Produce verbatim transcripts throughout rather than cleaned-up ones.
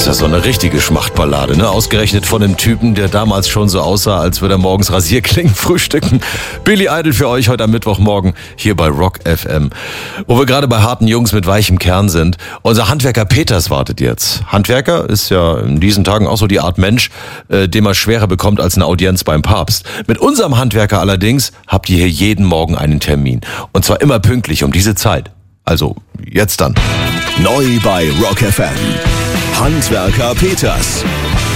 ist ja so eine richtige Schmachtballade, ne? Ausgerechnet von einem Typen, der damals schon so aussah, als würde er morgens Rasierklingen frühstücken. Billy Idol für euch heute am Mittwochmorgen hier bei Rock F M. Wo wir gerade bei harten Jungs mit weichem Kern sind. Unser Handwerker Peters wartet jetzt. Handwerker ist ja in diesen Tagen auch so die Art Mensch, äh, den man schwerer bekommt als eine Audienz beim Papst. Mit unserem Handwerker allerdings habt ihr hier jeden Morgen einen Termin. Und zwar immer pünktlich um diese Zeit. Also, jetzt dann. Neu bei Rock F M. Handwerker Peters.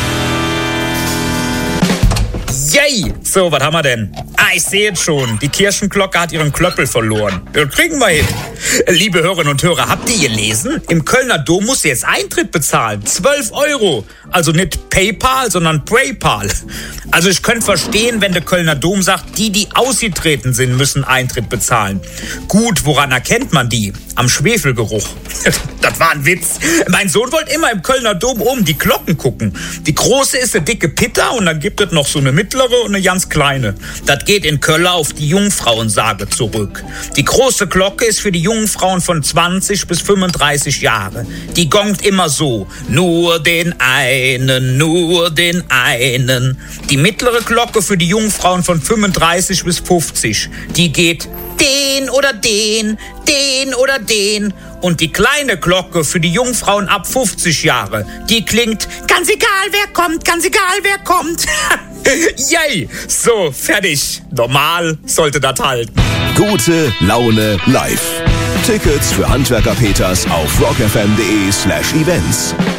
Yay! So, was haben wir denn? Ah, ich sehe jetzt schon. Die Kirchenglocke hat ihren Klöppel verloren. Ja, kriegen wir hin. Liebe Hörerinnen und Hörer, habt ihr gelesen? Im Kölner Dom muss ihr jetzt Eintritt bezahlen. zwölf Euro. Also nicht PayPal, sondern PayPal. Also ich könnte verstehen, wenn der Kölner Dom sagt, die, die ausgetreten sind, müssen Eintritt bezahlen. Gut, woran erkennt man die? Am Schwefelgeruch. Das war ein Witz. Mein Sohn wollte immer im Kölner Dom oben die Glocken gucken. Die große ist eine dicke Pitta und dann gibt es noch so eine mittlere und eine ganz kleine. Das geht in Köln auf die Jungfrauensage zurück. Die große Glocke ist für die jungen Frauen von zwanzig bis fünfunddreißig Jahre. Die gongt immer so. Nur den einen, nur den einen. Die mittlere Glocke für die jungen Frauen von fünfunddreißig bis fünfzig. Die geht den oder den, den oder den. Und die kleine Glocke für die Jungfrauen ab fünfzig Jahre, die klingt, ganz egal wer kommt, ganz egal wer kommt. Yay! So, fertig. Normal sollte das halten. Gute Laune live. Tickets für Handwerker Peters auf rockfm.de slash events.